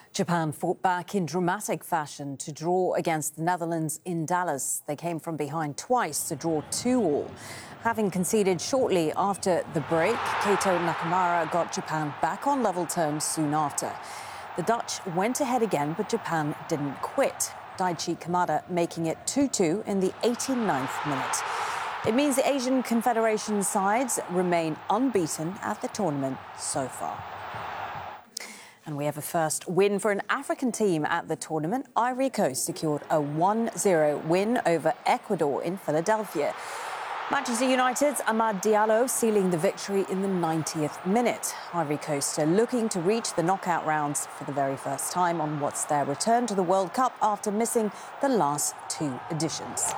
Japan fought back in dramatic fashion to draw against the Netherlands in Dallas. They came from behind twice to draw 2-2. Having conceded shortly after the break, Keito Nakamura got Japan back on level terms soon after. The Dutch went ahead again, but Japan didn't quit. Daichi Kamada making it 2-2 in the 89th minute. It means the Asian Confederation sides remain unbeaten at the tournament so far. And we have a first win for an African team at the tournament. Ivory Coast secured a 1-0 win over Ecuador in Philadelphia. Manchester United's Amad Diallo sealing the victory in the 90th minute. Ivory Coast are looking to reach the knockout rounds for the very first time on what's their return to the World Cup after missing the last two editions.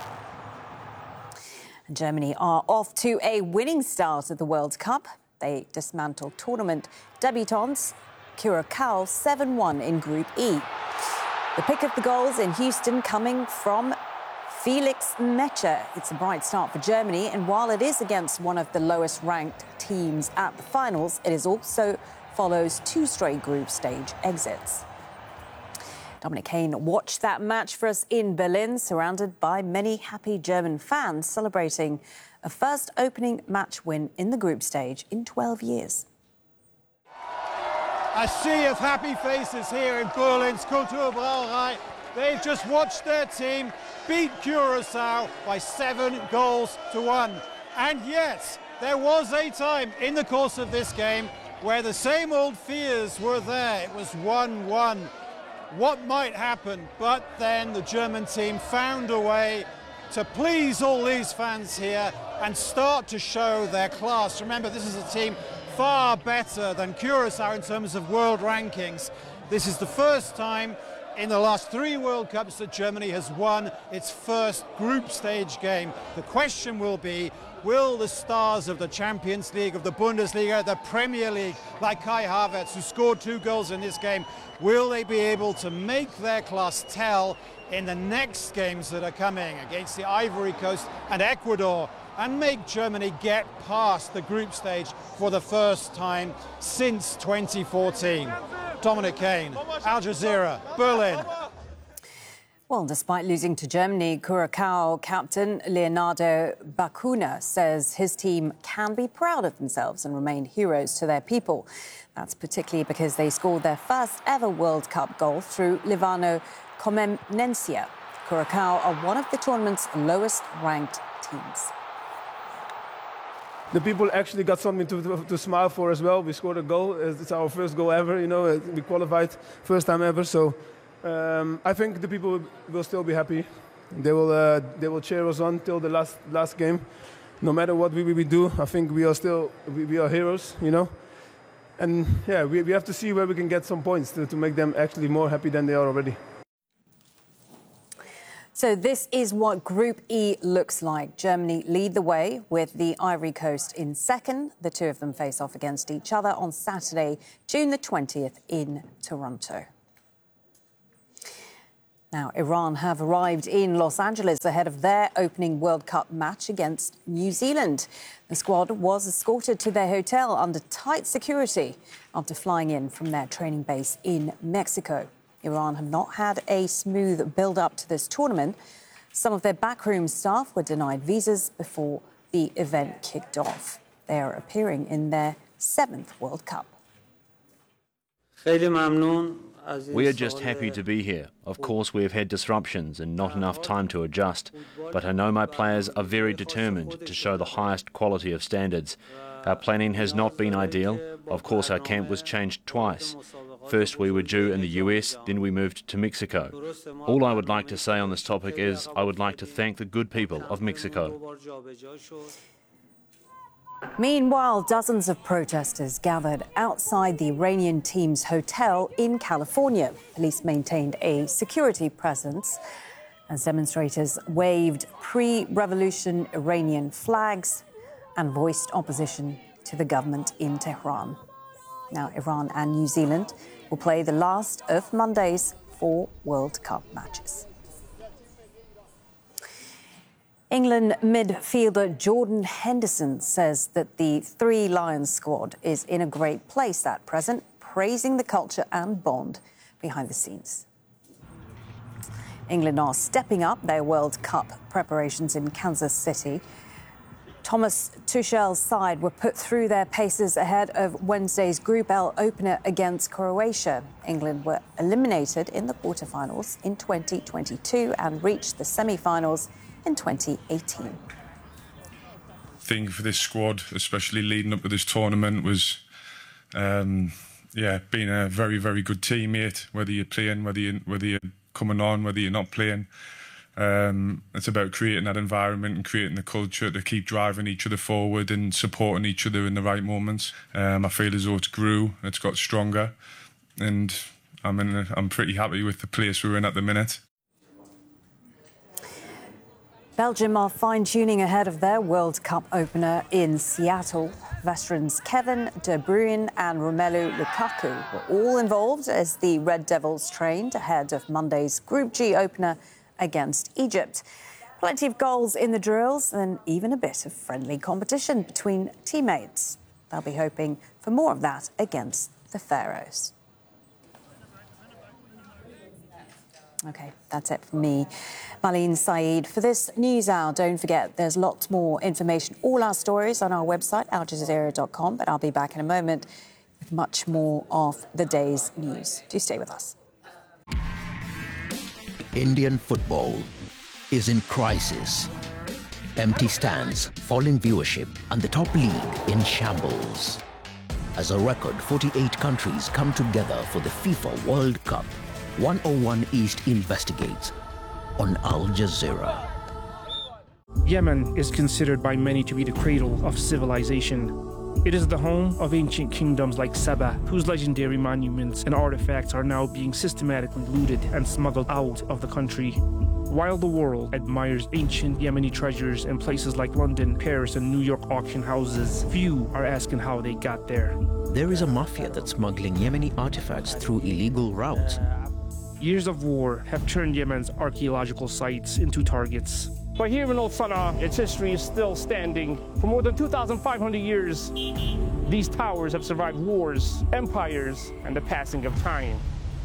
And Germany are off to a winning start at the World Cup. They dismantled tournament debutants Curacao 7-1 in Group E. The pick of the goals in Houston coming from Felix Metscher. It's a bright start for Germany, and while it is against one of the lowest-ranked teams at the finals, it is also follows two straight group stage exits. Dominic Kane watched that match for us in Berlin, surrounded by many happy German fans celebrating a first opening match win in the group stage in 12 years. A sea of happy faces here in Berlin's Kulturbrauerei. They've just watched their team beat Curacao by 7-1. And yet, there was a time in the course of this game where the same old fears were there. It was 1-1. What might happen? But then the German team found a way to please all these fans here and start to show their class. Remember, this is a team far better than Curacao in terms of world rankings. This is the first time in the last 3 World Cups that Germany has won its first group stage game. The question will be, will the stars of the Champions League, of the Bundesliga, the Premier League, like Kai Havertz, who scored 2 goals in this game, will they be able to make their class tell in the next games that are coming against the Ivory Coast and Ecuador, and make Germany get past the group stage for the first time since 2014. Dominic Kane, Al Jazeera, Berlin. Well, despite losing to Germany, Curacao captain Leonardo Bacuna says his team can be proud of themselves and remain heroes to their people. That's particularly because they scored their first ever World Cup goal through Livano Commenencia. Curacao are one of the tournament's lowest ranked teams. The people actually got something to smile for as well. We scored a goal. It's our first goal ever, you know. We qualified first time ever. So I think the people will still be happy. They will cheer us on till the last game. No matter what we do, I think we are heroes, you know. And yeah, we have to see where we can get some points to make them actually more happy than they are already. So this is what Group E looks like. Germany lead the way with the Ivory Coast in second. The two of them face off against each other on Saturday, June the 20th in Toronto. Now, Iran have arrived in Los Angeles ahead of their opening World Cup match against New Zealand. The squad was escorted to their hotel under tight security after flying in from their training base in Mexico. Iran have not had a smooth build-up to this tournament. Some of their backroom staff were denied visas before the event kicked off. They are appearing in their 7th World Cup. We are just happy to be here. Of course, we have had disruptions and not enough time to adjust, but I know my players are very determined to show the highest quality of standards. Our planning has not been ideal. Of course, our camp was changed twice. First, we were due in the US, then we moved to Mexico. All I would like to say on this topic is I would like to thank the good people of Mexico. Meanwhile, dozens of protesters gathered outside the Iranian team's hotel in California. Police maintained a security presence as demonstrators waved pre-revolution Iranian flags and voiced opposition to the government in Tehran. Now, Iran and New Zealand will play the last of Monday's 4 World Cup matches. England midfielder Jordan Henderson says that the Three Lions squad is in a great place at present, praising the culture and bond behind the scenes. England are stepping up their World Cup preparations in Kansas City. Thomas Tuchel's side were put through their paces ahead of Wednesday's Group L opener against Croatia. England were eliminated in the quarterfinals in 2022 and reached the semi-finals in 2018. I think for this squad, especially leading up to this tournament, was being a very, very good teammate, whether you're playing, whether you're coming on, whether you're not playing. It's about creating that environment and creating the culture to keep driving each other forward and supporting each other in the right moments. I feel as though it's grew, it's got stronger, and I'm pretty happy with the place we're in at the minute. Belgium are fine-tuning ahead of their World Cup opener in Seattle. Veterans Kevin De Bruyne and Romelu Lukaku were all involved as the Red Devils trained ahead of Monday's Group G opener against Egypt. Plenty of goals in the drills and even a bit of friendly competition between teammates. They'll be hoping for more of that against the Pharaohs. OK, that's it from me, Marlene Saeed. For this news hour, don't forget there's lots more information, all our stories on our website, aljazeera.com. But I'll be back in a moment with much more of the day's news. Do stay with us. Indian football is in crisis. Empty stands, falling viewership, and the top league in shambles. As a record 48 countries come together for the FIFA World Cup, 101 East investigates on Al Jazeera. Yemen is considered by many to be the cradle of civilization. It is the home of ancient kingdoms like Saba, whose legendary monuments and artifacts are now being systematically looted and smuggled out of the country. While the world admires ancient Yemeni treasures in places like London, Paris, and New York auction houses, few are asking how they got there. There is a mafia that's smuggling Yemeni artifacts through illegal routes. Years of war have turned Yemen's archaeological sites into targets. But here in Old Sana'a, its history is still standing. For more than 2,500 years, these towers have survived wars, empires, and the passing of time.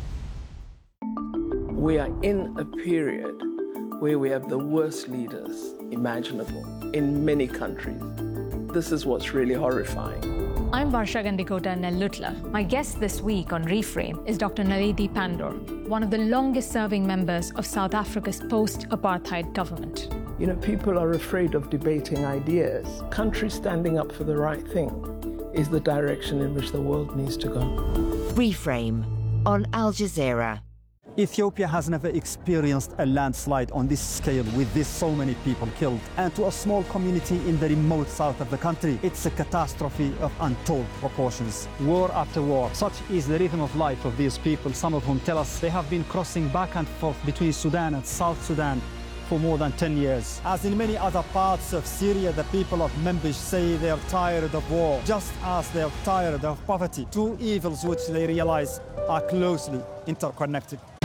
We are in a period where we have the worst leaders imaginable in many countries. This is what's really horrifying. I'm Varsha Gandikota Nellutla. My guest this week on Reframe is Dr. Naledi Pandor, one of the longest-serving members of South Africa's post-apartheid government. You know, people are afraid of debating ideas. Countries standing up for the right thing is the direction in which the world needs to go. Reframe on Al Jazeera. Ethiopia has never experienced a landslide on this scale with so many people killed. And to a small community in the remote south of the country, it's a catastrophe of untold proportions. War after war. Such is the rhythm of life of these people, some of whom tell us they have been crossing back and forth between Sudan and South Sudan for more than 10 years. As in many other parts of Syria, the people of Manbij say they are tired of war, just as they are tired of poverty. Two evils which they realize are closely interconnected.